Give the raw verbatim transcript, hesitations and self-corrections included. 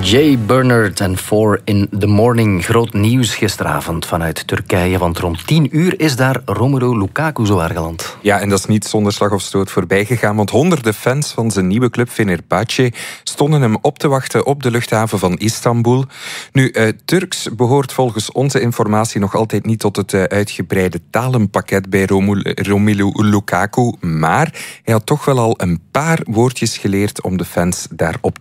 Jay Bernard en Four in the Morning. Groot nieuws gisteravond vanuit Turkije, want rond tien uur is daar Romelu Lukaku zowaar geland. Ja, en dat is niet zonder slag of stoot voorbij gegaan, want honderden fans van zijn nieuwe club Fenerbahçe stonden hem op te wachten op de luchthaven van Istanbul. Nu, uh, Turks behoort volgens onze informatie nog altijd niet tot het uh, uitgebreide talenpakket bij Romelu, Romelu Lukaku, maar hij had toch wel al een paar woordjes geleerd om de fans daarop te